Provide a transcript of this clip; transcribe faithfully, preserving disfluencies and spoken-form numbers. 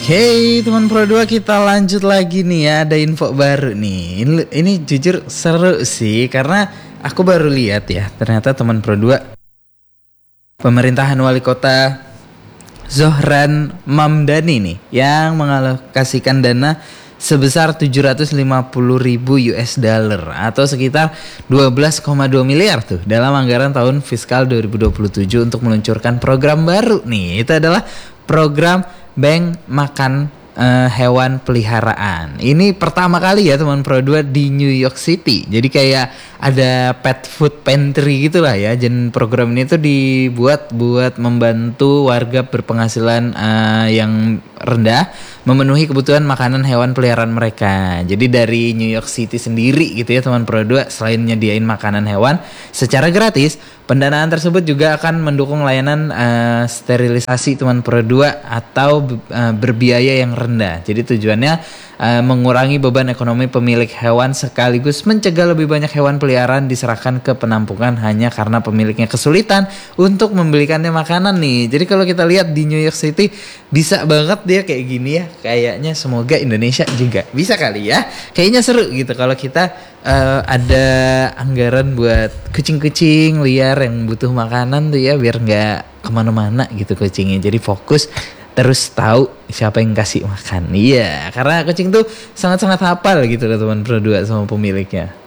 Hey teman Pro dua, kita lanjut lagi nih ya. Ada info baru nih. Ini, ini jujur seru sih, karena aku baru lihat ya. Ternyata teman Pro dua, pemerintahan wali kota Zohran Mamdani nih yang mengalokasikan dana sebesar tujuh ratus lima puluh ribu U S dollar atau sekitar dua belas koma dua miliar tuh dalam anggaran tahun fiskal dua ribu dua puluh tujuh untuk meluncurkan program baru nih. Itu adalah program bank makan uh, hewan peliharaan. Ini pertama kali ya teman Pro dua di New York City. Jadi kayak ada pet food pantry gitulah ya. Dan program ini tuh dibuat buat membantu warga berpenghasilan uh, yang rendah memenuhi kebutuhan makanan hewan peliharaan mereka. Jadi dari New York City sendiri gitu ya teman Pro dua, selain nyediain makanan hewan secara gratis, pendanaan tersebut juga akan mendukung layanan uh, sterilisasi teman Pro dua atau uh, berbiaya yang rendah. Jadi tujuannya uh, mengurangi beban ekonomi pemilik hewan sekaligus mencegah lebih banyak hewan peliharaan diserahkan ke penampungan hanya karena pemiliknya kesulitan untuk membelikannya makanan nih. Jadi kalau kita lihat di New York City bisa banget dia kayak gini ya. Kayaknya semoga Indonesia juga bisa kali ya. Kayaknya seru gitu kalau kita uh, ada anggaran buat kucing-kucing liar yang butuh makanan tuh ya, biar nggak kemana-mana gitu kucingnya. Jadi fokus terus tahu siapa yang kasih makan. Iya, karena kucing tuh sangat-sangat hafal gitu loh teman Pro dua sama pemiliknya.